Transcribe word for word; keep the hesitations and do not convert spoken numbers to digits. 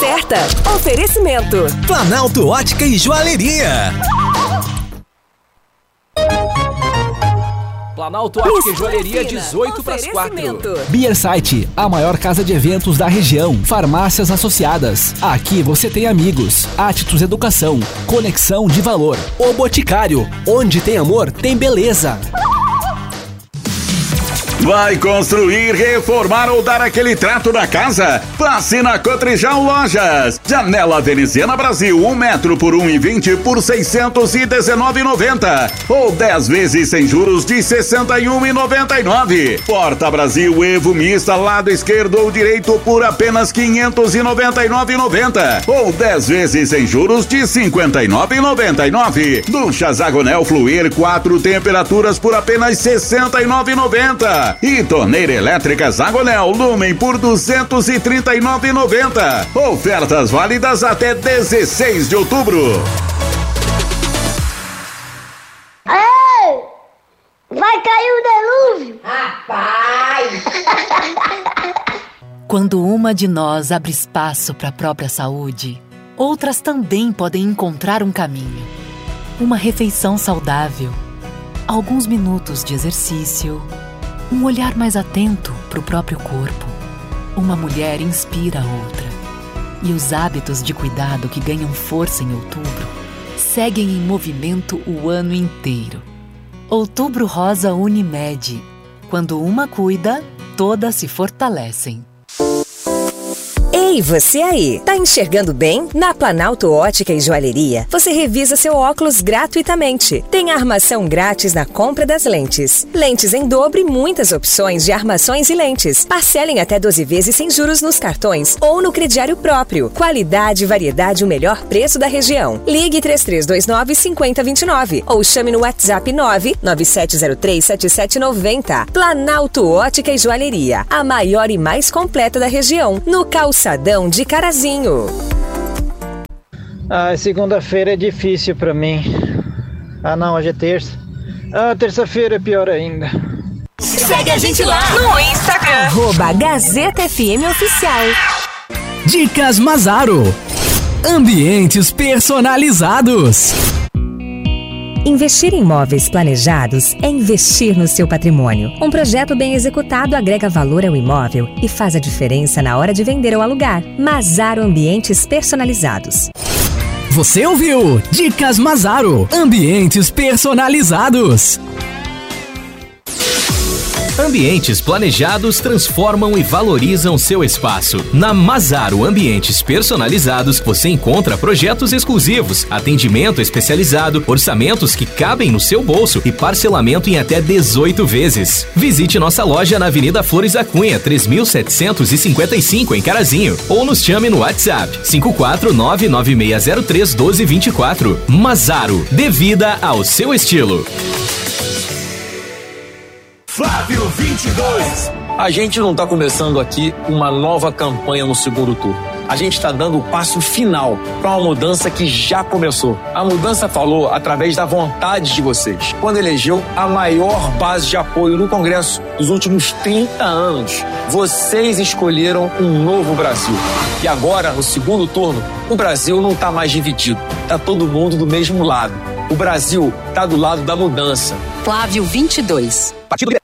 certa. Oferecimento Planalto Ótica e Joalheria. Planalto Ótica e Joalheria, dezoito para as quatro. Beer Site, a maior casa de eventos da região. Farmácias associadas. Aqui você tem amigos. Atitudes Educação. Conexão de valor. O Boticário. Onde tem amor, tem beleza. Vai construir, reformar ou dar aquele trato na casa? Passe na Cotrijal Lojas. Janela veneziana Brasil, um metro por um e vinte por seiscentos e dezenove e noventa. Ou dez vezes sem juros de sessenta e um e noventa e nove. Porta Brasil Evo Mista, lado esquerdo ou direito por apenas quinhentos e noventa e nove e noventa. Ou dez vezes sem juros de cinquenta e nove e noventa e nove. Ducha Zagonel Fluir, quatro temperaturas por apenas sessenta e nove e noventa. E torneira elétrica Zagonel Lumen por duzentos e trinta e nove e noventa. Ofertas válidas até dezesseis de outubro. Ei! Vai cair o delúvio! Rapaz! Quando uma de nós abre espaço para a própria saúde, outras também podem encontrar um caminho. Uma refeição saudável, alguns minutos de exercício, um olhar mais atento para o próprio corpo. Uma mulher inspira a outra. E os hábitos de cuidado que ganham força em outubro seguem em movimento o ano inteiro. Outubro Rosa Unimed. Quando uma cuida, todas se fortalecem. Ei, você aí, tá enxergando bem? Na Planalto Ótica e Joalheria, você revisa seu óculos gratuitamente. Tem armação grátis na compra das lentes. Lentes em dobro e muitas opções de armações e lentes. Parcelem até doze vezes sem juros nos cartões ou no crediário próprio. Qualidade, variedade e o melhor preço da região. Ligue três três dois nove, cinco zero dois nove ou chame no WhatsApp nove nove sete zero três, sete sete nove zero. Planalto Ótica e Joalheria, a maior e mais completa da região, no calçadão de Carazinho. Ah, segunda-feira é difícil pra mim. Ah não, hoje é terça. Ah, terça-feira é pior ainda. Segue a gente lá no Instagram, arroba Gazeta F M Oficial. Dicas Mazaro. Ambientes personalizados. Investir em imóveis planejados é investir no seu patrimônio. Um projeto bem executado agrega valor ao imóvel e faz a diferença na hora de vender ou alugar. Mazaro Ambientes Personalizados. Você ouviu? Dicas Mazaro. Ambientes personalizados. Ambientes planejados transformam e valorizam seu espaço. Na Mazaro Ambientes Personalizados, você encontra projetos exclusivos, atendimento especializado, orçamentos que cabem no seu bolso e parcelamento em até dezoito vezes. Visite nossa loja na Avenida Flores da Cunha, três mil setecentos e cinquenta e cinco, em Carazinho, ou nos chame no WhatsApp cinco quatro nove nove seis zero três um dois dois quatro. Mazaro, dê vida ao seu estilo. Flávio vinte e dois. A gente não está começando aqui uma nova campanha no segundo turno. A gente está dando o passo final para uma mudança que já começou. A mudança falou através da vontade de vocês, quando elegeu a maior base de apoio no Congresso dos últimos trinta anos. Vocês escolheram um novo Brasil. E agora, no segundo turno, o Brasil não está mais dividido. Está todo mundo do mesmo lado. O Brasil está do lado da mudança. Flávio vinte e dois. Partido